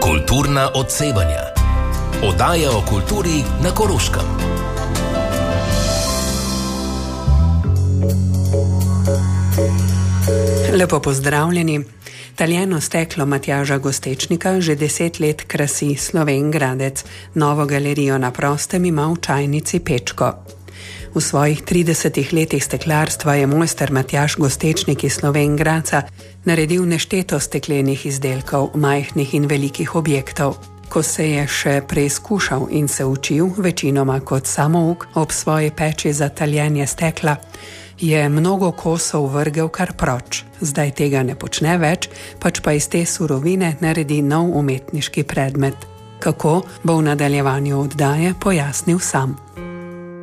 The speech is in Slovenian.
Kulturna odsevanja. Oddaja o kulturi na Koroškem. Lepo pozdravljeni. Taljeno steklo Matjaža Gostečnika že 10 let krasi Slovenj Gradec. Novo galerijo na prostem ima v čajnici Pečko. V svojih 30 letih steklarstva je mojster Matjaž Gostečnik iz Slovenj Gradca naredil nešteto steklenih izdelkov, majhnih in velikih objektov. Ko se je še preizkušal in se učil, večinoma kot samouk, ob svoji peči za taljenje stekla, je mnogo kosov vrgel kar proč. Zdaj tega ne počne več, pač pa iz te surovine naredi nov umetniški predmet. Kako, bo v nadaljevanju oddaje pojasnil sam.